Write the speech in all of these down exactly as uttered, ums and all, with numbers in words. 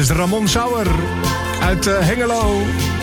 is Ramon Sauer uit uh, Hengelo.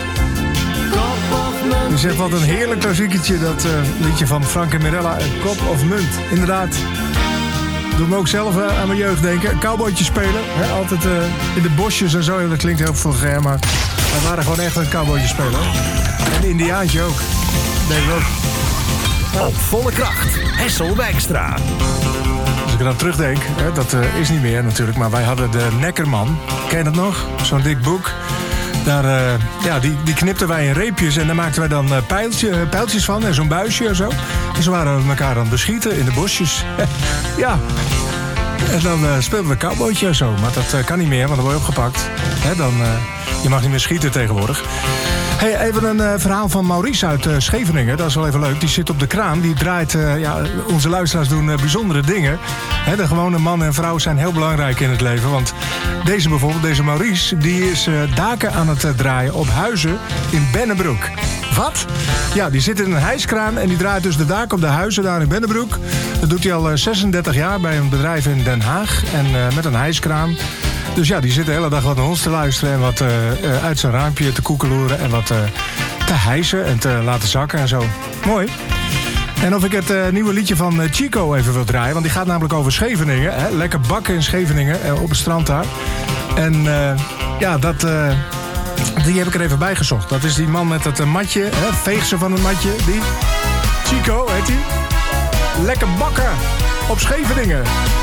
Die zegt wat een heerlijk klassieketje, dat uh, liedje van Frank en Mirella, Kop of Munt. Inderdaad. Doe me ook zelf uh, aan mijn jeugd denken. Een cowboytje spelen. Hè? Altijd uh, in de bosjes en zo. Dat klinkt heel vulgair, maar we waren gewoon echt een cowboytje spelen. En een Indiaantje ook. Denk ik ook. Ja. Op volle kracht. Hessel Wijkstra. Als ik er dan terugdenk, hè, dat uh, is niet meer natuurlijk, maar wij hadden de Neckerman. Ken je dat nog? Zo'n dik boek. Daar, uh, ja, die, die knipten wij in reepjes en daar maakten wij dan uh, pijltje, uh, pijltjes van en zo'n buisje en zo. En zo waren we elkaar aan het beschieten in de bosjes. Ja. En dan uh, speelden we cowboytje en zo. Maar dat uh, kan niet meer, want dan word je opgepakt. Hè, dan, uh, je mag niet meer schieten tegenwoordig. Hey, even een uh, verhaal van Maurice uit uh, Scheveningen. Dat is wel even leuk. Die zit op de kraan. Die draait... Uh, ja, onze luisteraars doen uh, bijzondere dingen. He, de gewone man en vrouw zijn heel belangrijk in het leven. Want deze bijvoorbeeld, deze Maurice... die is uh, daken aan het uh, draaien op huizen in Bennebroek. Wat? Ja, die zit in een hijskraan en die draait dus de daken op de huizen daar in Bennebroek. Dat doet hij al uh, zesendertig jaar bij een bedrijf in Den Haag. En uh, met een hijskraan. Dus ja, die zit de hele dag wat naar ons te luisteren... en wat uh, uh, uit zijn raampje te koekeloeren... en wat uh, te hijsen en te laten zakken en zo. Mooi. En of ik het uh, nieuwe liedje van uh, Chico even wil draaien... want die gaat namelijk over Scheveningen. Hè? Lekker bakken in Scheveningen, uh, op het strand daar. En uh, ja, dat... Uh, die heb ik er even bij gezocht. Dat is die man met het uh, matje, hè? Veegse van het matje. Die Chico, heet hij. Lekker bakken op Scheveningen.